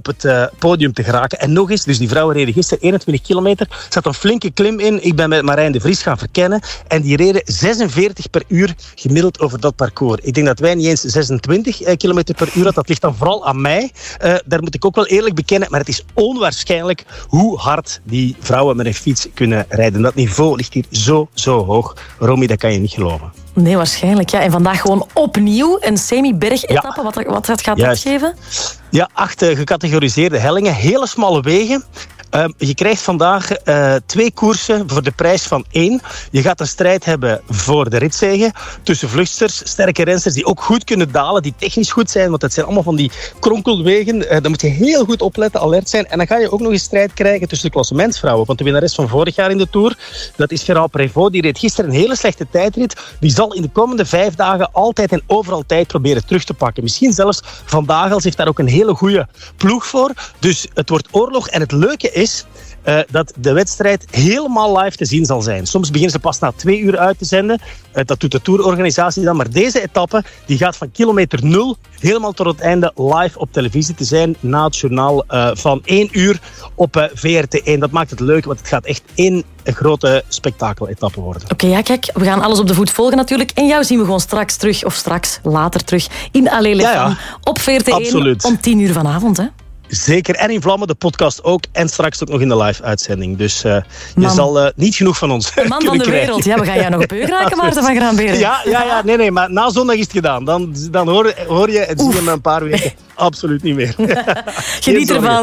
op het podium te geraken. En nog eens, dus die vrouwen reden gisteren 21 kilometer. Er zat een flinke klim in. Ik ben met Marijn de Vries gaan verkennen. En die reden 46 per uur gemiddeld over dat parcours. Ik denk dat wij niet eens 26 kilometer per uur hadden. Dat ligt dan vooral aan mij. Daar moet ik ook wel eerlijk bekennen. Maar het is onwaarschijnlijk hoe hard die vrouwen met een fiets kunnen rijden. Dat niveau ligt hier zo hoog. Romy, dat kan je niet geloven. Nee, waarschijnlijk. Ja. En vandaag gewoon opnieuw een semi-berg-etappe. Ja. Wat gaat dat geven? Ja, 8 gecategoriseerde hellingen. Hele smalle wegen. Je krijgt vandaag 2 koersen voor de prijs van 1. Je gaat een strijd hebben voor de ritzege tussen vluchtsters, sterke rensters die ook goed kunnen dalen, die technisch goed zijn, want het zijn allemaal van die kronkelwegen. Daar moet je heel goed opletten, alert zijn. En dan ga je ook nog een strijd krijgen tussen de klassementsvrouwen. Want de winnares van vorig jaar in de Tour, dat is Gérald Prévost, die reed gisteren een hele slechte tijdrit. Die zal in de komende 5 dagen altijd en overal tijd proberen terug te pakken. Misschien zelfs vandaag al. Ze heeft daar ook een hele goede ploeg voor. Dus het wordt oorlog. En het leuke is dat de wedstrijd helemaal live te zien zal zijn. Soms beginnen ze pas na 2 uur uit te zenden. Dat doet de tourorganisatie dan. Maar deze etappe die gaat van kilometer 0 helemaal tot het einde live op televisie te zijn. Na het journaal van 1 uur op VRT1. Dat maakt het leuk, want het gaat echt één grote spektakeletappe worden. Oké, ja, kijk, we gaan alles op de voet volgen natuurlijk. En jou zien we gewoon straks later terug in Allez les Femmes op VRT1 Absoluut. Om 10 uur vanavond, hè? Zeker. En in Vlammen, de podcast ook. En straks ook nog in de live-uitzending. Dus je zal niet genoeg van ons kunnen krijgen. Man van de wereld. Ja, we gaan jou nog op beuk raken, Maarten van Graanberen. Ja. Nee. Maar na zondag is het gedaan. Dan hoor je en zie je me een paar weken absoluut niet meer. Geniet ervan.